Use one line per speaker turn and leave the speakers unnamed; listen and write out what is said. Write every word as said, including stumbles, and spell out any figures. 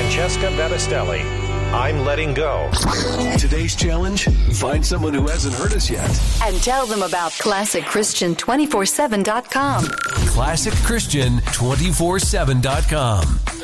Francesca Battistelli. I'm letting go.
Today's challenge, find someone who hasn't heard us yet.
And tell them about classic christian two four seven dot com.
classic christian two four seven dot com.